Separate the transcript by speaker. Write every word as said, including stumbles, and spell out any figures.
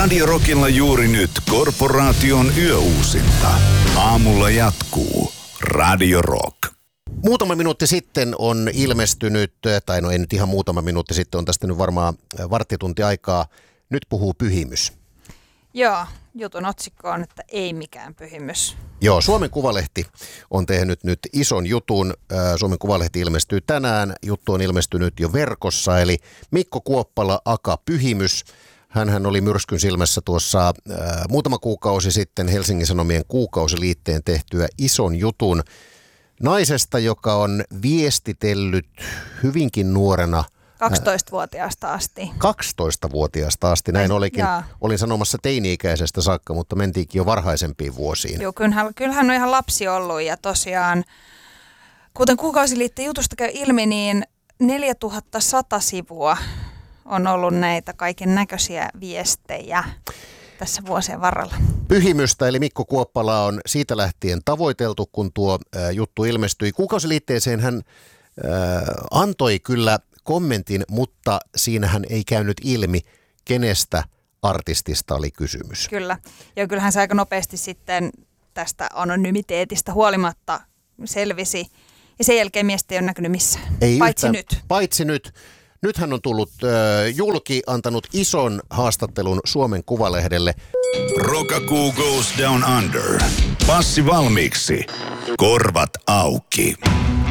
Speaker 1: Radio Rockilla juuri nyt Korporaation yöuusinta. Aamulla jatkuu Radio Rock.
Speaker 2: Muutama minuutti sitten on ilmestynyt, tai no ei nyt ihan muutama minuutti sitten, on tästä nyt varmaan varttitunti aikaa. Nyt puhuu Pyhimys.
Speaker 3: Joo, jutun otsikko on, että ei mikään pyhimys.
Speaker 2: Joo, Suomen Kuvalehti on tehnyt nyt ison jutun. Suomen Kuvalehti ilmestyy tänään. Juttu on ilmestynyt jo verkossa, eli Mikko Kuoppala, aka Pyhimys. Hänhän oli myrskyn silmässä tuossa äh, muutama kuukausi sitten Helsingin Sanomien kuukausiliitteen tehtyä ison jutun naisesta, joka on viestitellyt hyvinkin nuorena.
Speaker 3: kaksitoistavuotiaasta asti.
Speaker 2: kaksitoistavuotiaasta asti, näin olikin.
Speaker 3: Jaa.
Speaker 2: Olin sanomassa teini-ikäisestä saakka, mutta mentiinkin jo varhaisempiin vuosiin.
Speaker 3: Joo, kyllähän, kyllähän on ihan lapsi ollut ja tosiaan, kuten kuukausiliitteen jutusta käy ilmi, niin neljätuhattasata sivua on ollut näitä kaiken näköisiä viestejä tässä vuosien varrella.
Speaker 2: Pyhimystä eli Mikko Kuoppala on siitä lähtien tavoiteltu, kun tuo ä, juttu ilmestyi. Kuukausiliitteeseen hän ä, antoi kyllä kommentin, mutta siinähän ei käynyt ilmi, kenestä artistista oli kysymys.
Speaker 3: Kyllä. Ja kyllähän se aika nopeasti sitten tästä anonymiteetistä huolimatta selvisi. Ja sen jälkeen miestä ei ole näkynyt missään.
Speaker 2: Ei
Speaker 3: paitsi
Speaker 2: yhtään,
Speaker 3: nyt.
Speaker 2: Paitsi nyt. Nyt hän on tullut äh, julki, antanut ison haastattelun Suomen Kuvalehdelle.
Speaker 1: Rokakuu goes down under. Passi valmiiksi. Korvat auki.